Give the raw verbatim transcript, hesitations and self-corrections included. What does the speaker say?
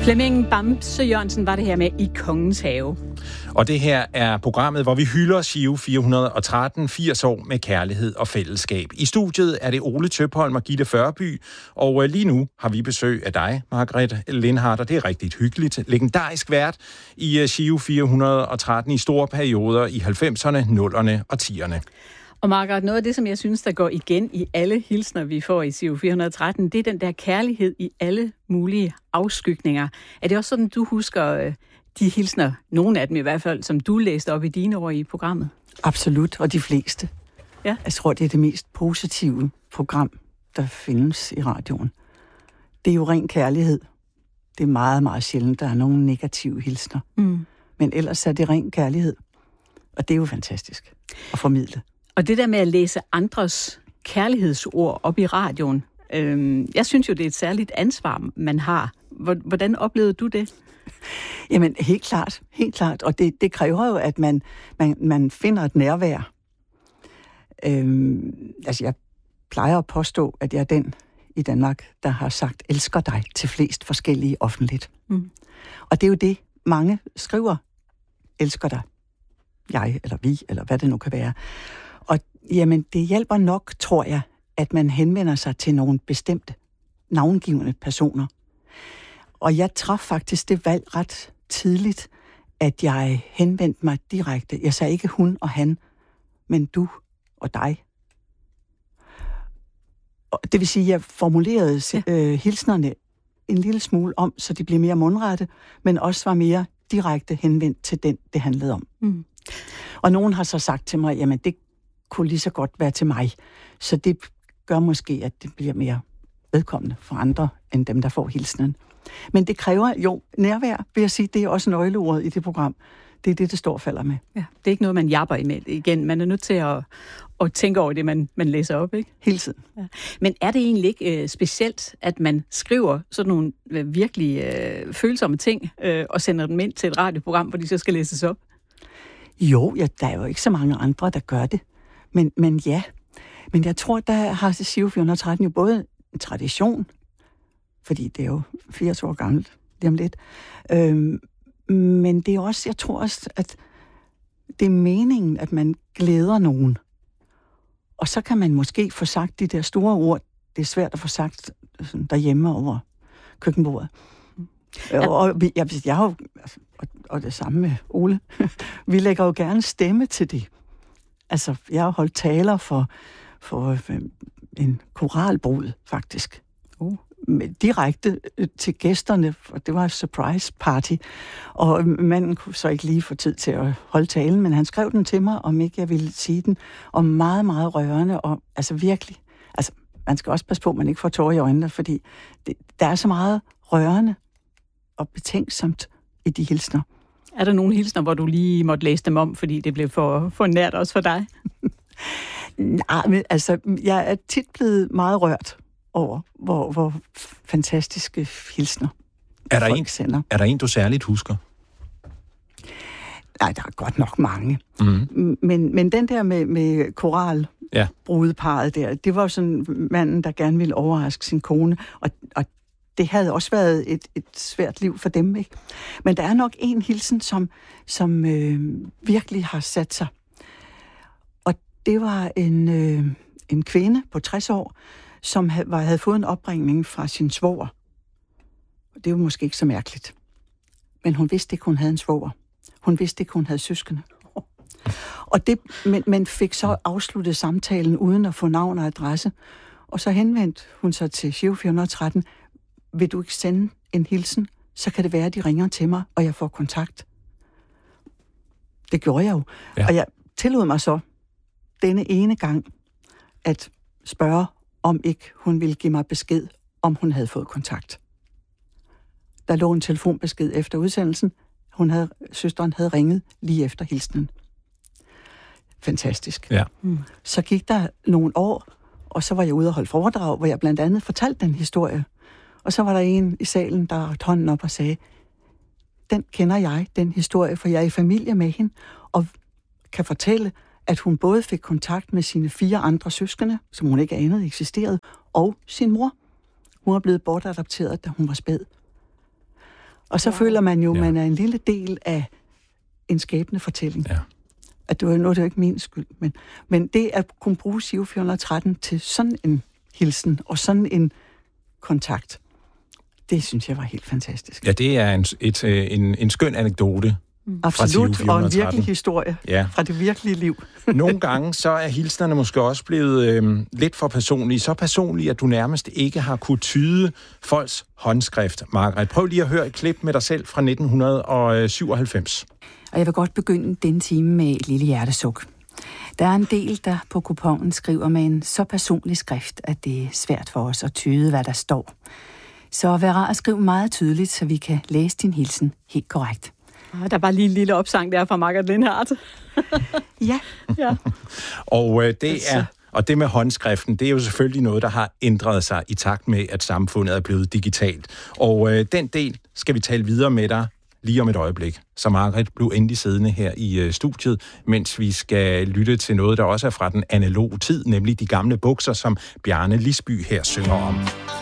Flemming Bamse Jørgensen var det her med i Kongens Have. Og det her er programmet, hvor vi hylder Giro fire hundrede og tretten, firs år med kærlighed og fællesskab. I studiet er det Ole Tøpholm og Gitte Førby, og lige nu har vi besøg af dig, Margrethe Lindhardt, og det er rigtig hyggeligt. Legendarisk vært i Giro fire hundrede og tretten i store perioder i halvfemserne, nullerne og tierne. Og Margrethe, noget af det, som jeg synes, der går igen i alle hilsner, vi får i Giro fire hundrede og tretten, det er den der kærlighed i alle mulige afskygninger. Er det også sådan, du husker de hilsner, nogle af dem i hvert fald, som du læste op i dine år i programmet? Absolut, og de fleste. Ja. Jeg tror, det er det mest positive program, der findes i radioen. Det er jo ren kærlighed. Det er meget, meget sjældent, der er nogle negative hilsner. Mm. Men ellers er det ren kærlighed. Og det er jo fantastisk at formidle. Og det der med at læse andres kærlighedsord op i radioen, øh, jeg synes jo, det er et særligt ansvar, man har. Hvordan oplevede du det? Jamen, helt klart. Helt klart. Og det, det kræver jo, at man, man, man finder et nærvær. Øhm, altså, jeg plejer at påstå, at jeg er den i Danmark, der har sagt, elsker dig til flest forskellige offentligt. Mm. Og det er jo det, mange skriver, elsker dig. Jeg, eller vi, eller hvad det nu kan være. Og jamen, det hjælper nok, tror jeg, at man henvender sig til nogle bestemte, navngivende personer. Og jeg traf faktisk det valg ret tidligt, at jeg henvendte mig direkte. Jeg sagde ikke hun og han, men du og dig. Og det vil sige, at jeg formulerede ja. øh, hilsnerne en lille smule om, så de blev mere mundrette, men også var mere direkte henvendt til den, det handlede om. Mm. Og nogen har så sagt til mig, jamen det kunne lige så godt være til mig. Så det gør måske, at det bliver mere vedkommende for andre, end dem, der får hilsenen. Men det kræver jo nærvær, vil jeg sige. Det er også nøgleordet i det program. Det er det, det står og falder med. Ja, det er ikke noget, man japper imod igen. Man er nødt til at, at tænke over det, man, man læser op, ikke? Hele tiden. Ja. Men er det egentlig ikke øh, specielt, at man skriver sådan nogle øh, virkelig øh, følsomme ting, øh, og sender dem ind til et radioprogram, hvor de så skal læses op? Jo, ja, der er jo ikke så mange andre, der gør det. Men, men ja, men jeg tror, der har Giro fire hundrede og tretten jo både en tradition, fordi det er jo firs år gammelt, lige om lidt. Øhm, men det er også, jeg tror også, at det er meningen, at man glæder nogen. Og så kan man måske få sagt de der store ord. Det er svært at få sagt sådan, derhjemme over køkkenbordet. Ja. Og jeg, jeg har jo, og, og det samme med Ole, vi lægger jo gerne stemme til det. Altså, jeg har holdt taler for, for en koralbrud, faktisk. Uh. Direkte til gæsterne, for det var et surprise party. Og manden kunne så ikke lige få tid til at holde talen, men han skrev den til mig, om ikke jeg ville sige den. Og meget, meget rørende, og altså virkelig, altså man skal også passe på, at man ikke får tårer i øjnene, fordi det, der er så meget rørende og betænksomt i de hilsner. Er der nogle hilsner, hvor du lige måtte læse dem om, fordi det blev for, for nært også for dig? Nej, men altså, jeg er tit blevet meget rørt over, hvor, hvor fantastiske hilsner er der en, sender. Er der en, du særligt husker? Nej, der er godt nok mange. Mm-hmm. Men, men den der med, med koralbrudeparret der, det var sådan manden, der gerne ville overraske sin kone, og, og det havde også været et, et svært liv for dem, ikke? Men der er nok en hilsen, som, som øh, virkelig har sat sig. Og det var en, øh, en kvinde på tres år, som havde, var, havde fået en opringning fra sin svoger. Det er jo måske ikke så mærkeligt. Men hun vidste ikke, hun havde en svoger. Hun vidste ikke, hun havde søskende. Og det, men, men fik så afsluttet samtalen uden at få navn og adresse. Og så henvendte hun sig til Giro fire hundrede og tretten. Vil du ikke sende en hilsen? Så kan det være, at de ringer til mig, og jeg får kontakt. Det gjorde jeg jo. Ja. Og jeg tillod mig så denne ene gang at spørge, om ikke hun ville give mig besked, om hun havde fået kontakt. Der lå en telefonbesked efter udsendelsen. Hun havde, søsteren havde ringet lige efter hilsenen. Fantastisk. Ja. Mm. Så gik der nogle år, og så var jeg ude og holde foredrag, hvor jeg blandt andet fortalte den historie. Og så var der en i salen, der rakte hånden op og sagde, den kender jeg, den historie, for jeg er i familie med hende, og kan fortælle, at hun både fik kontakt med sine fire andre søskende, som hun ikke anede eksisterede, og sin mor. Hun er blevet bortadopteret, da hun var spæd. Og så wow. føler man jo, at ja. man er en lille del af en skæbne fortælling. Ja. At det var, nu er det jo ikke min skyld, men, men det at kunne bruge Giro fire hundrede og tretten til sådan en hilsen og sådan en kontakt, det synes jeg var helt fantastisk. Ja, det er en, et, en, en skøn anekdote. Mm. Absolut, og en virkelig historie ja. fra det virkelige liv. Nogle gange så er hilsnerne måske også blevet øh, lidt for personlige. Så personlige, at du nærmest ikke har kunne tyde folks håndskrift. Margrethe, prøv lige at høre et klip med dig selv fra nitten syvoghalvfems. Og jeg vil godt begynde den time med et lille hjertesuk. Der er en del, der på kuponen skriver med en så personlig skrift, at det er svært for os at tyde, hvad der står. Så vær rar at skrive meget tydeligt, så vi kan læse din hilsen helt korrekt. Der var lige en lille opsang der fra Margrethe Lindhardt. ja. ja. Og øh, det er og det med håndskriften, det er jo selvfølgelig noget, der har ændret sig i takt med, at samfundet er blevet digitalt. Og øh, den del skal vi tale videre med dig lige om et øjeblik. Så Margrethe blev endelig siddende her i øh, studiet, mens vi skal lytte til noget, der også er fra den analoge tid, nemlig de gamle bukser, som Bjarne Lisby her synger om.